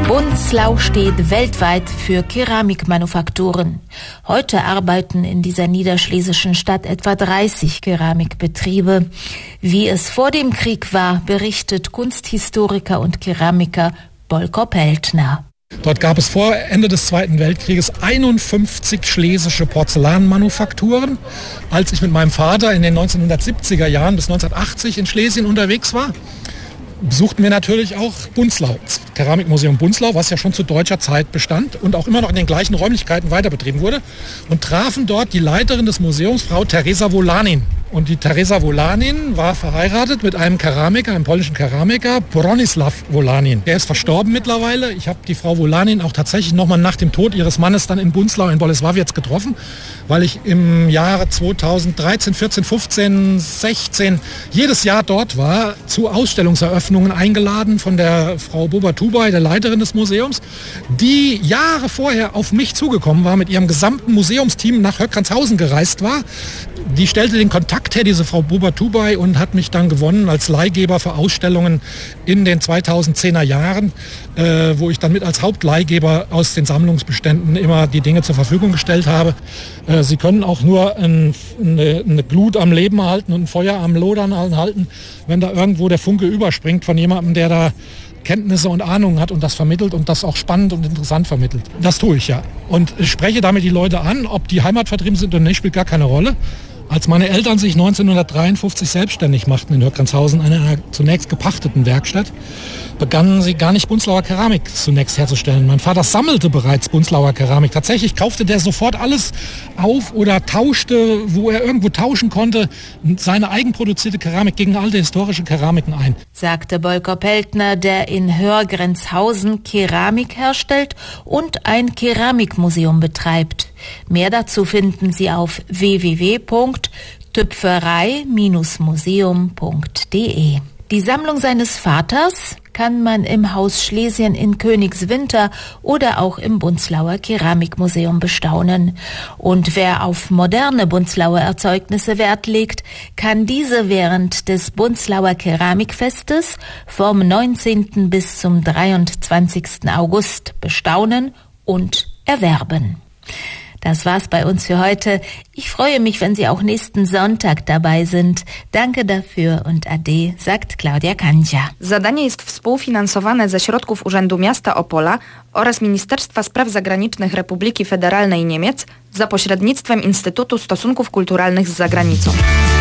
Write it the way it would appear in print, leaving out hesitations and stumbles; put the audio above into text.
Bunzlau steht weltweit für Keramikmanufakturen. Heute arbeiten in dieser niederschlesischen Stadt etwa 30 Keramikbetriebe. Wie es vor dem Krieg war, berichtet Kunsthistoriker und Keramiker Bolko Peltner. Dort gab es vor Ende des Zweiten Weltkrieges 51 schlesische Porzellanmanufakturen. Als ich mit meinem Vater in den 1970er Jahren bis 1980 in Schlesien unterwegs war, besuchten wir natürlich auch Bunzlau, das Keramikmuseum Bunzlau, was ja schon zu deutscher Zeit bestand und auch immer noch in den gleichen Räumlichkeiten weiterbetrieben wurde, und trafen dort die Leiterin des Museums, Frau Teresa Wolanin. Und die Teresa Wolanin war verheiratet mit einem Keramiker, einem polnischen Keramiker, Bronislaw Wolanin. Der ist verstorben mittlerweile. Ich habe die Frau Wolanin auch tatsächlich nochmal nach dem Tod ihres Mannes dann in Bunzlau in Bolesławiec getroffen, weil ich im Jahre 2013, 14, 15, 16 jedes Jahr dort war, zu Ausstellungseröffnungen eingeladen von der Frau Boba-Tubay, der Leiterin des Museums, die Jahre vorher auf mich zugekommen war, mit ihrem gesamten Museumsteam nach Höckranzhausen gereist war. Die stellte den Kontakt her, diese Frau Boba-Tubay, und hat mich dann gewonnen als Leihgeber für Ausstellungen in den 2010er Jahren, wo ich dann mit als Hauptleihgeber aus den Sammlungsbeständen immer die Dinge zur Verfügung gestellt habe. Sie können auch nur eine Glut am Leben halten und ein Feuer am Lodern halten, wenn da irgendwo der Funke überspringt von jemandem, der da Kenntnisse und Ahnungen hat und das vermittelt und das auch spannend und interessant vermittelt. Das tue ich ja. Und ich spreche damit die Leute an, ob die heimatvertrieben sind oder nicht, spielt gar keine Rolle. Als meine Eltern sich 1953 selbstständig machten in Höckranzhausen, einer zunächst gepachteten Werkstatt, begannen sie gar nicht Bunzlauer Keramik zunächst herzustellen. Mein Vater sammelte bereits Bunzlauer Keramik. Tatsächlich kaufte der sofort alles auf oder tauschte, wo er irgendwo tauschen konnte, seine eigenproduzierte Keramik gegen alte historische Keramiken ein. Sagte Bolko Peltner, der in Hörgrenzhausen Keramik herstellt und ein Keramikmuseum betreibt. Mehr dazu finden Sie auf www.tüpferei-museum.de. Die Sammlung seines Vaters kann man im Haus Schlesien in Königswinter oder auch im Bunzlauer Keramikmuseum bestaunen. Und wer auf moderne Bunzlauer Erzeugnisse Wert legt, kann diese während des Bunzlauer Keramikfestes vom 19. bis zum 23. August bestaunen und erwerben. Das war's bei uns für heute. Ich freue mich, wenn Sie auch nächsten Sonntag dabei sind. Danke dafür und ade, sagt Klaudia Kandzia. Zadanie jest współfinansowane ze środków Urzędu Miasta Opola oraz Ministerstwa Spraw Zagranicznych Republiki Federalnej Niemiec za pośrednictwem Instytutu Stosunków Kulturalnych z Zagranicą.